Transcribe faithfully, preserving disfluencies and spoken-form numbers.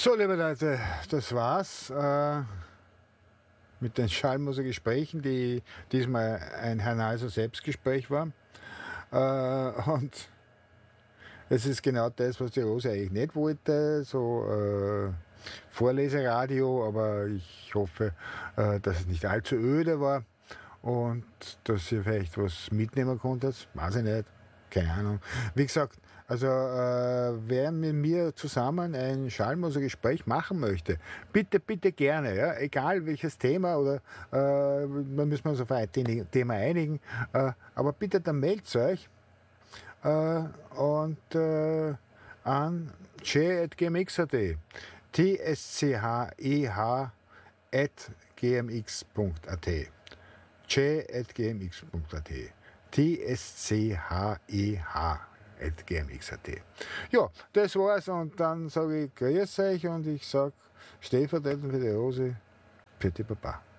So, liebe Leute, das war's äh, mit den Schallmoser Gesprächen, die diesmal ein Herr Neiser Selbstgespräch war. Äh, und es ist genau das, was die Rose eigentlich nicht wollte, so äh, Vorleseradio, aber ich hoffe, äh, dass es nicht allzu öde war und dass ihr vielleicht was mitnehmen konntet, weiß ich nicht, keine Ahnung. Wie gesagt, also äh, wer mit mir zusammen ein Schallmoser-Gespräch machen möchte, bitte, bitte gerne, ja, egal welches Thema oder äh, wir müssen uns auf ein Thema einigen, äh, aber bitte dann meldet euch äh, und äh, an j at g m x punkt a t, t s c h e h at g m x punkt a t, j at g m x punkt a t, t s c h e h at g m x punkt a t. Ja, das war's und dann sage ich grüß euch und ich sage stellvertretend für die Rose, für die Papa.